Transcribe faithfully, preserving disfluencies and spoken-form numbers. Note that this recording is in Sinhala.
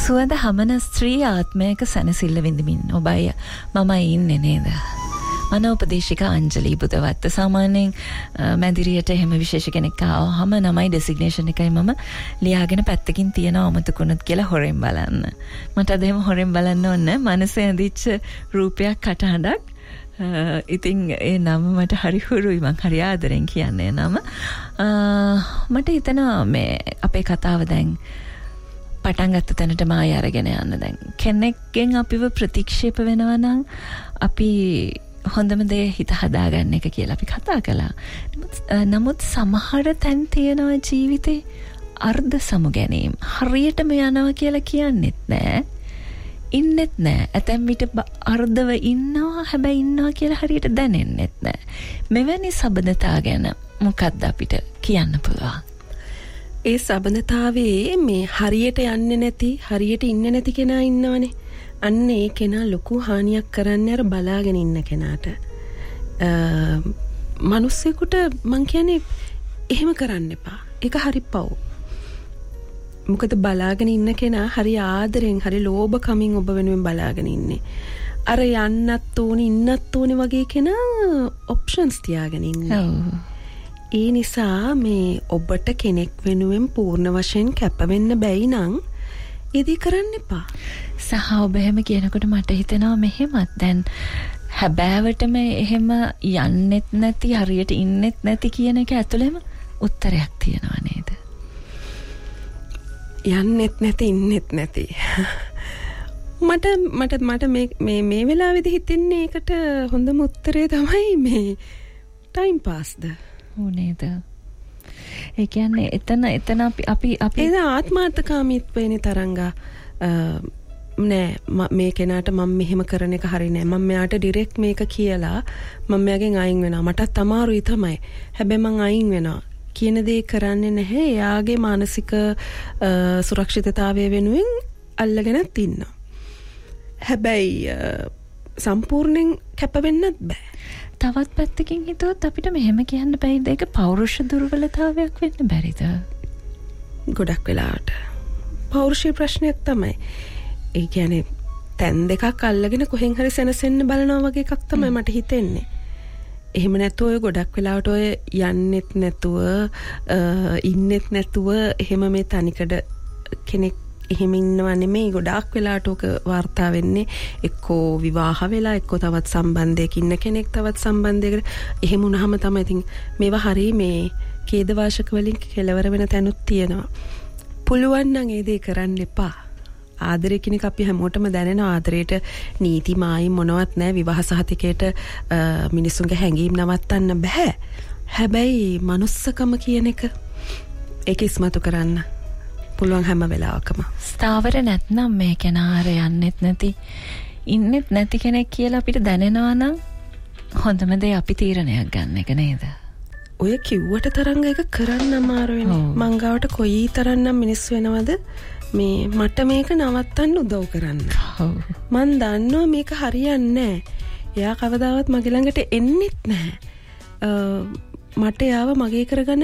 සුවඳ හමන ස්ත්‍රී ආත්මයක සැනසෙල්ල විඳමින් ඔබයි මමයි ඉන්නේ නේද? මනෝපදේශික අංජලි බුදවත්ත. සාමාන්‍යයෙන් මැදිරියට එහෙම විශේෂ කෙනෙක් ආවම නමයි ඩෙසිග්නේෂන් එකයි මම ලියාගෙන පැත්තකින් තියනවා අමතකුණොත් කියලා හොරෙන් බලන්න. මට අද එහෙම හොරෙන් බලන්න ඕනේ. මනසේ ඇඳිච්ච රූපයක් කටහඬක්. ඉතින් ඒ නම මට හරි හුරුයි. මං හරි ආදරෙන් කියන්නේ නම. මට හිතෙනවා මේ අපේ කතාව දැන් පටන් ගත්ත තැනට මාය අරගෙන යන්න. දැන් කෙනෙක්ගෙන් අපිව ප්‍රතික්ෂේප වෙනවා නම් අපි හොඳම දේ හිත හදාගන්න එක කියලා අපි කතා කළා. නමුත් සමහර තැන් තියෙනවා ජීවිතේ අර්ධ සමු ගැනීම. හරියටම යනවා කියලා කියන්නෙත් නෑ. ඉන්නෙත් නෑ. ඇතැම් විට අර්ධව ඉන්නවා හැබැයි ඉන්නවා කියලා හරියට දැනෙන්නෙත් නෑ. මෙවැනි සබඳතා ගැන මොකක්ද අපිට කියන්න පුළුවන්? ඒ සබඳතාවේ මේ හරියට යන්නේ නැති හරියට ඉන්නේ නැති කෙනා ඉන්නවනේ. අන්න ඒ කෙනා ලොකු හානියක් කරන්නේ අර බලාගෙන ඉන්න කෙනාට. මිනිස්සෙකුට මං කියන්නේ එහෙම කරන්න එපා. ඒක හරි පව්. මොකද බලාගෙන ඉන්න කෙනා හරි ආදරෙන් හරි ලෝභකමින් ඔබ වෙනුවෙන් බලාගෙන ඉන්නේ. අර යන්නත් ඕනි ඉන්නත් ඕනි වගේ කෙනා ඔප්ෂන්ස් තියාගෙන ඉන්නේ. ඒ නිසා මේ ඔබට කෙනෙක් වෙනුවෙන් පූර්ණ වශයෙන් කැප වෙන්න බැයි නම් ඉදී කරන්න එපා. සහ ඔබ එහෙම කියනකොට මට හිතෙනවා මෙහෙමත් දැන් හැබෑවටම එහෙම යන්නෙත් නැති හරියට ඉන්නෙත් නැති කියන එක ඇතුළෙම උත්තරයක් තියෙනවා නේද? යන්නෙත් නැති ඉන්නෙත් නැති. මට මට මට මේ මේ මේ වෙලාවේදී හිතෙන්නේ ඒකට හොඳම උත්තරේ තමයි මේ ටයිම් පාස්ද. නේද? ඒ කියන්නේ එතන එතන අපි අපි අපි ඒ ආත්මාර්ථකාමීත්වයනේ තරංගා නෑ මේ කෙනාට මම මෙහෙම කරන එක හරි නෑ. මම මෙයාට ඩිරෙක්ට් මේක කියලා මම මෙයාගෙන් අයින් වෙනවා. මටත් අමාරුයි තමයි. හැබැයි මං අයින් වෙනවා කියන දේ කරන්නේ නැහැ. එයාගේ මානසික සුරක්ෂිතතාවය වෙනුවෙන් අල්ලගෙනත් ඉන්නවා. හැබැයි සම්පූර්ණයෙන් කැප වෙන්නත් බෑ. තවත් පැත්තකින් හිතුවොත් අපිට මෙහෙම කියන්න බැයිද? ඒක පෞරුෂ දුර්වලතාවයක් වෙන්න බැරිද? ගොඩක් වෙලාවට පෞරුෂී ප්‍රශ්නයක් තමයි. ඒ කියන්නේ තැන් දෙකක් අල්ලගෙන කොහෙන් හරි සැනසෙන්න බලනවා වගේ එකක් තමයි මට හිතෙන්නේ. එහෙම නැතුව ඔය ගොඩක් වෙලාවට ඔය යන්නෙත් නැතුව ඉන්නෙත් නැතුව එහෙම මේ තනිකඩ කෙනෙක් එහෙම ඉන්නව නෙමෙයි. ගොඩාක් වෙලාට ඔක වාර්තා වෙන්නේ එක්කෝ විවාහ වෙලා එක්කෝ තවත් සම්බන්ධයක ඉන්න කෙනෙක් තවත් සම්බන්ධයකට එහෙම වුණාම තමයි ඉතින් මේවා හරි මේ ඛේදවාචක වලින් කෙලවර වෙන තැනුත් තියෙනවා. පුළුවන් නම් ඒ දේ කරන්න එපා. ආදරය කියන එක අපි හැමෝටම දැනෙනවා. ආදරයට නීති මායි මොනවත් නැහැ. විවාහ සහතිකයට මිනිසුන්ගේ හැඟීම් නවත්තන්න බෑ. හැබැයි manussකම කියන එක ඒක ඉස්මතු කරන්න පුළුවන් හැම වෙලාවකම. ස්ථාවර නැත්නම් මේ කෙනාර යන්නෙත් නැති ඉන්නෙත් නැති කෙනෙක් කියලා අපිට දැනෙනවා නම් හොඳම දේ අපි තීරණයක් ගන්න එක නේද? ඔය කිව්වට තරංග එක කරන්න අමාරුයිනේ. මං ගාවට කොයි තරම්නම් මිනිස්සු වෙනවද මේ මට මේක නවත්තන්න උදව් කරන්න. මං දන්නවා මේක හරියන්නේ නැහැ. එයා කවදාවත් මගේ ළඟට එන්නෙත් නැහැ. මට යාව මගේ කරගන්න